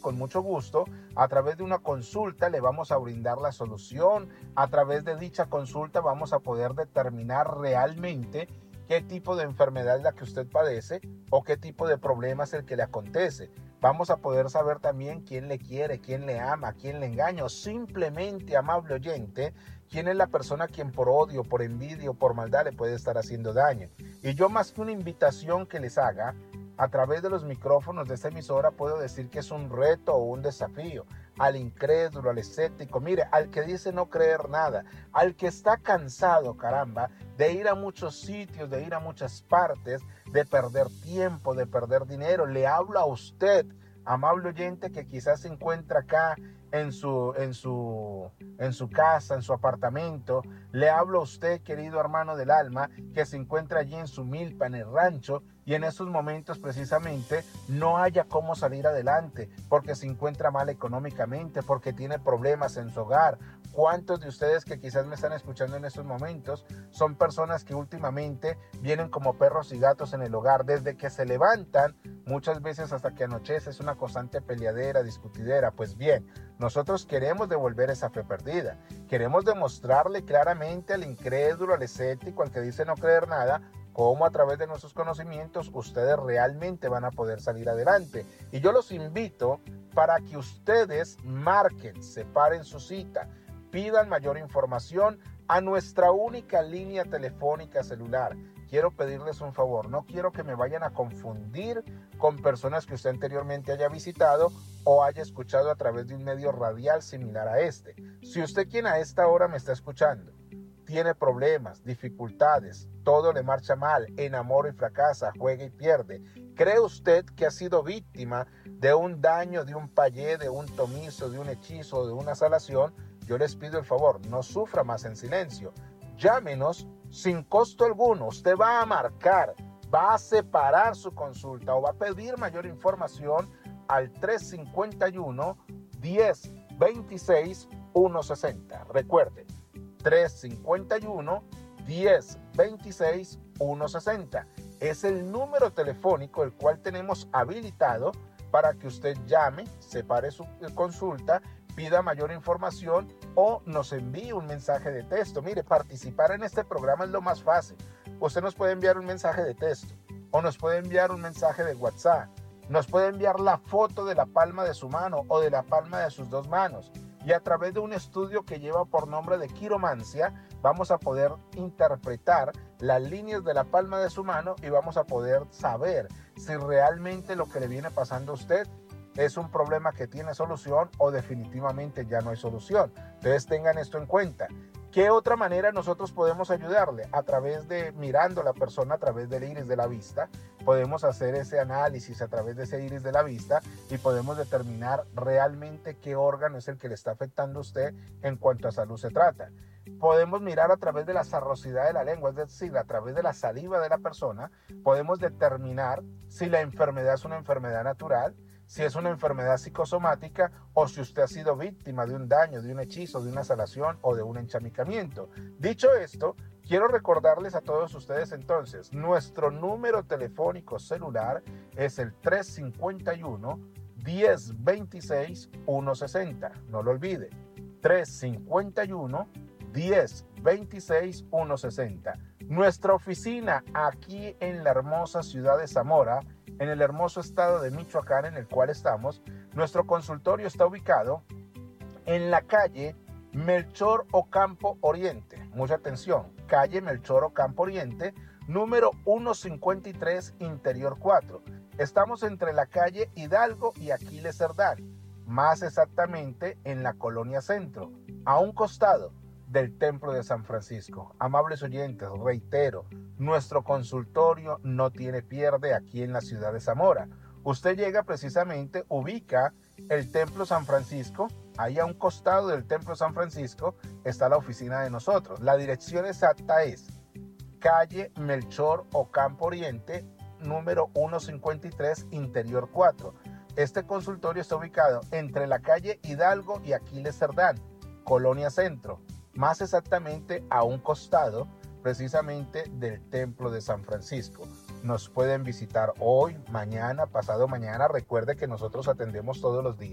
con mucho gusto, a través de una consulta le vamos a brindar la solución. A través de dicha consulta vamos a poder determinar realmente qué tipo de enfermedad es la que usted padece o qué tipo de problema es el que le acontece. Vamos a poder saber también quién le quiere, quién le ama, quién le engaña o simplemente, amable oyente, quién es la persona a quien por odio, por envidia o por maldad le puede estar haciendo daño. Y yo, más que una invitación que les haga, a través de los micrófonos de esta emisora puedo decir que es un reto o un desafío al incrédulo, al escéptico, mire, al que dice no creer nada, al que está cansado, caramba, de ir a muchos sitios, de ir a muchas partes, de perder tiempo, de perder dinero. Le hablo a usted, amable oyente, que quizás se encuentra acá en su casa, en su apartamento. Le hablo a usted, querido hermano del alma, que se encuentra allí en su milpa, en el rancho, y en esos momentos precisamente no haya cómo salir adelante, porque se encuentra mal económicamente, porque tiene problemas en su hogar. ¿Cuántos de ustedes que quizás me están escuchando en estos momentos son personas que últimamente vienen como perros y gatos en el hogar? Desde que se levantan, muchas veces hasta que anochece, es una constante peleadera, discutidera. Pues bien, nosotros queremos devolver esa fe perdida. Queremos demostrarle claramente al incrédulo, al escéptico, al que dice no creer nada, cómo a través de nuestros conocimientos ustedes realmente van a poder salir adelante. Y yo los invito para que ustedes marquen, separen su cita, pidan mayor información a nuestra única línea telefónica celular. Quiero pedirles un favor, no quiero que me vayan a confundir con personas que usted anteriormente haya visitado o haya escuchado a través de un medio radial similar a este. Si usted, quien a esta hora me está escuchando, tiene problemas, dificultades, todo le marcha mal, enamora y fracasa, juega y pierde, ¿cree usted que ha sido víctima de un daño, de un payé, de un tomizo, de un hechizo, de una salación? Yo les pido el favor, no sufra más en silencio. Llámenos sin costo alguno. Usted va a marcar, va a separar su consulta o va a pedir mayor información al 351-1026-160. Recuerde, 351-1026-160. Es el número telefónico el cual tenemos habilitado para que usted llame, separe su consulta, pida mayor información o nos envíe un mensaje de texto. Mire, participar en este programa es lo más fácil. Usted nos puede enviar un mensaje de texto o nos puede enviar un mensaje de WhatsApp. Nos puede enviar la foto de la palma de su mano o de la palma de sus dos manos. Y a través de un estudio que lleva por nombre de quiromancia, vamos a poder interpretar las líneas de la palma de su mano y vamos a poder saber si realmente lo que le viene pasando a usted es un problema que tiene solución o definitivamente ya no hay solución. Entonces tengan esto en cuenta. ¿Qué otra manera nosotros podemos ayudarle? A través de mirando a la persona a través del iris de la vista. Podemos hacer ese análisis a través de ese iris de la vista y podemos determinar realmente qué órgano es el que le está afectando a usted en cuanto a salud se trata. Podemos mirar a través de la sarrosidad de la lengua, es decir, a través de la saliva de la persona, podemos determinar si la enfermedad es una enfermedad natural, si es una enfermedad psicosomática o si usted ha sido víctima de un daño, de un hechizo, de una salación o de un enchamicamiento. Dicho esto, quiero recordarles a todos ustedes entonces, nuestro número telefónico celular es el 351-1026-160. No lo olvide, 351-1026-160. Nuestra oficina aquí en la hermosa ciudad de Zamora, en el hermoso estado de Michoacán en el cual estamos, nuestro consultorio está ubicado en la calle Melchor Ocampo Oriente. Mucha atención, calle Melchor Ocampo Oriente, número 153, interior 4. Estamos entre la calle Hidalgo y Aquiles Cerdán, más exactamente en la colonia Centro, a un costado del Templo de San Francisco. Amables oyentes, reitero, nuestro consultorio no tiene pierde aquí en la ciudad de Zamora. Usted llega precisamente, ubica el Templo San Francisco, ahí a un costado del Templo San Francisco está la oficina de nosotros. La dirección exacta es calle Melchor Ocampo Oriente, número 153, interior 4. Este consultorio está ubicado entre la calle Hidalgo y Aquiles Cerdán, colonia Centro, más exactamente a un costado precisamente del Templo de San Francisco. Nos pueden visitar hoy, mañana, pasado mañana. Recuerde que nosotros atendemos todos los días.